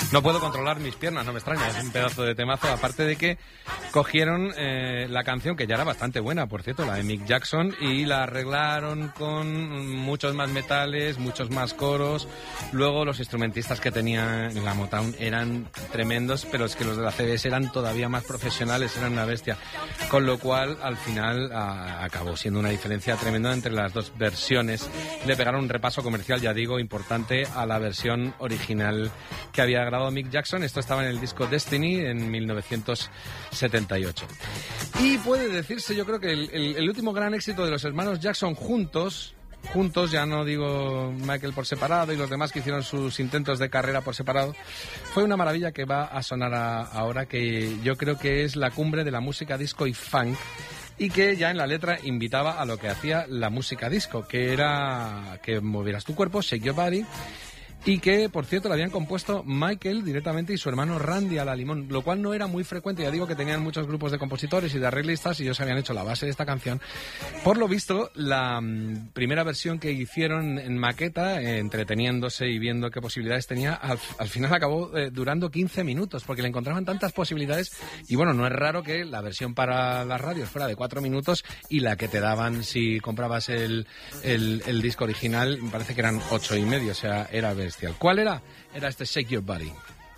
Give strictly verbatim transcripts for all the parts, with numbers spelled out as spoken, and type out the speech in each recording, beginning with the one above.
No puedo controlar mis piernas, no me extraña, es un pedazo de temazo, aparte de que cogieron eh, la canción, que ya era bastante buena, por cierto, la de Mick Jackson, y la arreglaron con muchos más metales, muchos más coros. Luego los instrumentistas que tenía en la Motown eran tremendos, pero es que los de la C B S eran todavía más profesionales, eran una bestia. Con lo cual, al final, a, acabó siendo una diferencia tremenda entre las dos versiones. Le pegaron un repaso comercial, ya digo, importante a la versión original que había grabado Mick Jackson. Esto estaba en el disco Destiny en mil novecientos setenta y ocho. Y puede decirse, yo creo que el, el, el último gran éxito de los hermanos Jackson juntos, juntos, ya no digo Michael por separado y los demás que hicieron sus intentos de carrera por separado, fue una maravilla que va a sonar a, ahora, que yo creo que es la cumbre de la música disco y funk, y que ya en la letra invitaba a lo que hacía la música disco, que era que movieras tu cuerpo, shake your body, y que, por cierto, la habían compuesto Michael directamente y su hermano Randy a la limón, lo cual no era muy frecuente. Ya digo que tenían muchos grupos de compositores y de arreglistas y ellos habían hecho la base de esta canción. Por lo visto, la mm, primera versión que hicieron en maqueta, eh, entreteniéndose y viendo qué posibilidades tenía, al, al final acabó eh, durando quince minutos, porque le encontraban tantas posibilidades. Y bueno, no es raro que la versión para las radios fuera de cuatro minutos y la que te daban si comprabas el, el, el disco original, me parece que eran ocho y medio, o sea, era bestial. ¿Cuál era? Era este Shake Your Body.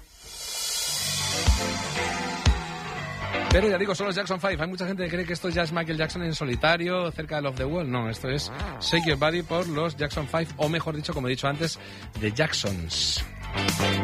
Pero ya digo, son los Jackson five. Hay mucha gente que cree que esto ya es Michael Jackson en solitario, cerca de Love the World. No, esto es Shake Your Body por los Jackson five, o mejor dicho, como he dicho antes, The Jacksons.